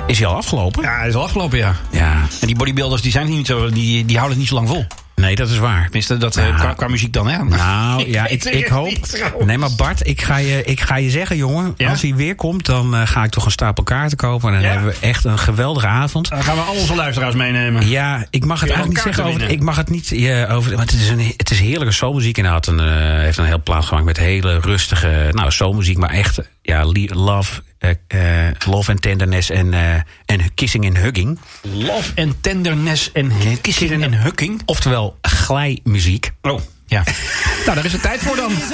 Is hij al afgelopen? Ja, hij is al afgelopen, ja. Ja. En die bodybuilders die zijn niet zo, die houden het niet zo lang vol. Nee, dat is waar. Tenminste, dat qua muziek dan, hè? Nou, ja, ik hoop... Nee, maar Bart, ik ga je zeggen, jongen. Ja? Als hij weer komt, dan ga ik toch een stapel kaarten kopen. En dan hebben we echt een geweldige avond. Dan gaan we al onze luisteraars meenemen. Ja, ik mag het eigenlijk niet zeggen over... Ik mag het niet over... Want het is heerlijke soulmuziek. En hij heeft een heel plaat gemaakt met hele rustige... Nou, soulmuziek, maar echt... Ja, love and tenderness en kissing and hugging. Love and tenderness en kissing and hugging. Oftewel glijmuziek. Oh, ja. Nou, daar is het tijd voor dan.